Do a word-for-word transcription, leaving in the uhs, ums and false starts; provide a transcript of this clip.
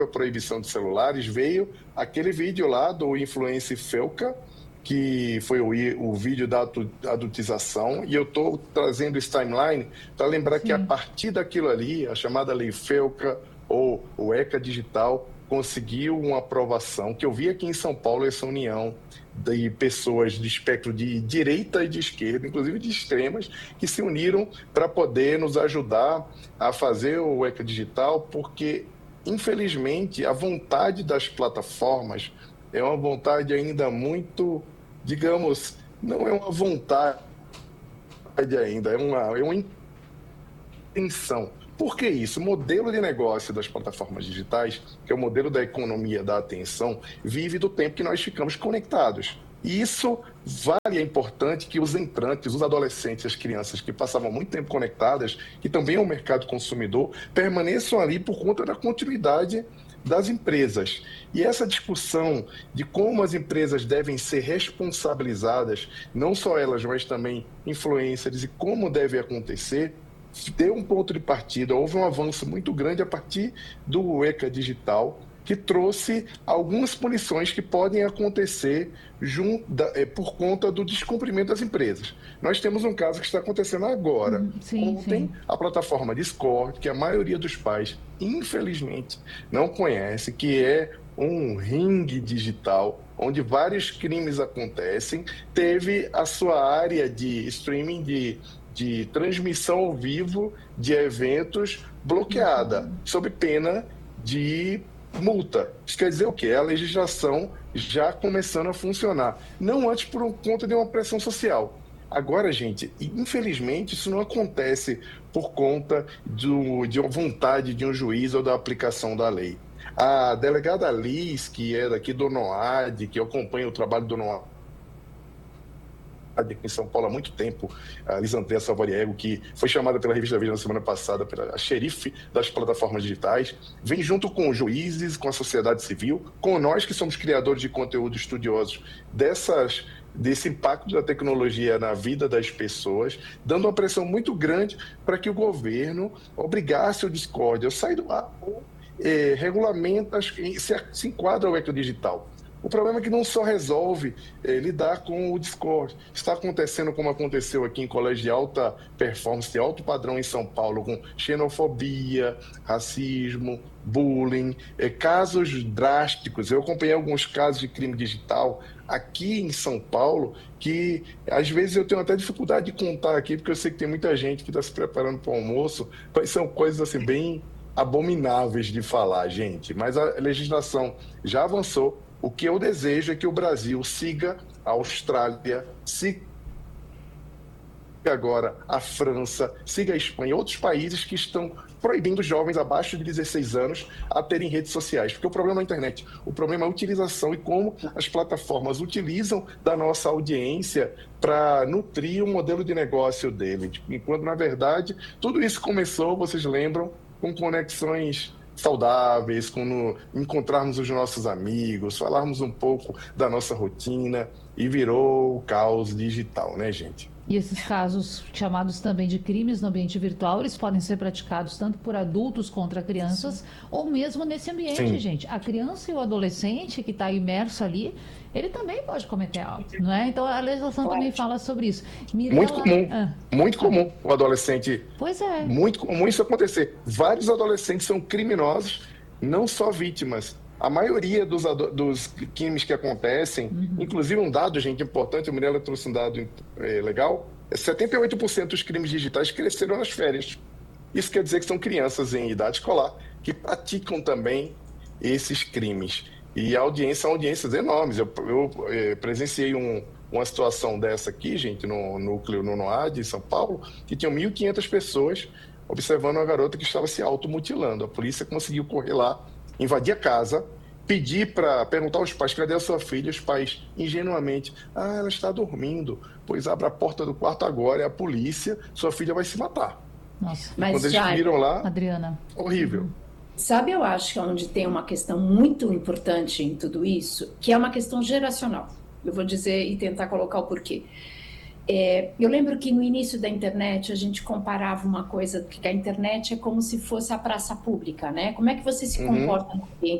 a proibição de celulares, veio aquele vídeo lá do influencer Felca, que foi o, o vídeo da adultização, e eu estou trazendo esse timeline para lembrar Sim. que a partir daquilo ali, a chamada Lei Felca ou o ECA Digital, conseguiu uma aprovação, que eu vi aqui em São Paulo, essa união de pessoas de espectro de direita e de esquerda, inclusive de extremas, que se uniram para poder nos ajudar a fazer o ECA Digital, porque, infelizmente, a vontade das plataformas é uma vontade ainda muito, digamos, não é uma vontade ainda, é uma, é uma intenção. Por que isso? O modelo de negócio das plataformas digitais, que é o modelo da economia da atenção, vive do tempo que nós ficamos conectados. E isso vale, é importante que os entrantes, os adolescentes, as crianças que passavam muito tempo conectadas, que também é um mercado consumidor, permaneçam ali por conta da continuidade das empresas. E essa discussão de como as empresas devem ser responsabilizadas, não só elas, mas também influencers, e como deve acontecer, deu um ponto de partida, houve um avanço muito grande a partir do ECA Digital, que trouxe algumas punições que podem acontecer junto da, é, por conta do descumprimento das empresas. Nós temos um caso que está acontecendo agora. Sim, Ontem, sim. a plataforma Discord, que a maioria dos pais, infelizmente, não conhece, que é um ringue digital, onde vários crimes acontecem, teve a sua área de streaming, de, de transmissão ao vivo de eventos bloqueada, uhum. sob pena de multa. Isso quer dizer o quê? A legislação já começando a funcionar. Não antes por conta de uma pressão social. Agora, gente, infelizmente, isso não acontece por conta do, de uma vontade de um juiz ou da aplicação da lei. A delegada Liz, que é daqui do NOAD, que acompanha o trabalho do NOAD aqui em São Paulo há muito tempo, a Liz Andréa Salvariego, que foi chamada pela revista Veja na semana passada pela xerife das plataformas digitais, vem junto com os juízes, com a sociedade civil, com nós que somos criadores de conteúdo estudiosos dessas, desse impacto da tecnologia na vida das pessoas, dando uma pressão muito grande para que o governo obrigasse o Discord a sair do ar ou eh, regulamenta, se, se enquadra o ECA Digital. O problema é que não só resolve é, lidar com o Discord. Está acontecendo como aconteceu aqui em colégio de alta performance, de alto padrão em São Paulo, com xenofobia, racismo, bullying, é, casos drásticos. Eu acompanhei alguns casos de crime digital aqui em São Paulo, que às vezes eu tenho até dificuldade de contar aqui, porque eu sei que tem muita gente que está se preparando para o almoço, mas são coisas assim bem abomináveis de falar, gente. Mas a legislação já avançou. O que eu desejo é que o Brasil siga a Austrália, siga agora a França, siga a Espanha, outros países que estão proibindo jovens abaixo de dezesseis anos a terem redes sociais. Porque o problema não é a internet, o problema é a utilização e como as plataformas utilizam da nossa audiência para nutrir o modelo de negócio dele. Enquanto, na verdade, tudo isso começou, vocês lembram, com conexões saudáveis, quando encontrarmos os nossos amigos, falarmos um pouco da nossa rotina, e virou o caos digital, né, gente? E esses casos chamados também de crimes no ambiente virtual, eles podem ser praticados tanto por adultos contra crianças, Sim. ou mesmo nesse ambiente, Sim. gente. A criança e o adolescente que está imerso ali, ele também pode cometer algo, não é? Então a legislação pode. também fala sobre isso. Mirela... Muito comum, ah. muito comum o adolescente. Pois é. Muito comum isso acontecer. Vários adolescentes são criminosos, não só vítimas. A maioria dos, dos crimes que acontecem, uhum. inclusive um dado, gente, importante, a Mirela trouxe um dado é, legal, é setenta e oito por cento dos crimes digitais cresceram nas férias. Isso quer dizer que são crianças em idade escolar que praticam também esses crimes. E a audiência são audiências enormes. Eu, eu é, presenciei um, uma situação dessa aqui, gente, no núcleo no NOAD, em São Paulo, que tinham mil e quinhentas pessoas observando uma garota que estava se automutilando. A polícia conseguiu correr lá, invadir a casa, pedir para perguntar aos pais, cadê a sua filha? Os pais, ingenuamente, ah, ela está dormindo, pois abra a porta do quarto agora, é a polícia, sua filha vai se matar. Nossa, mas quando eles viram lá, Adriana, horrível. Sabe, eu acho que é onde tem uma questão muito importante em tudo isso, que é uma questão geracional. Eu vou dizer e tentar colocar o porquê. É, eu lembro que no início da internet a gente comparava uma coisa, que a internet é como se fosse a praça pública, né? Como é que você se Uhum. comporta no ambiente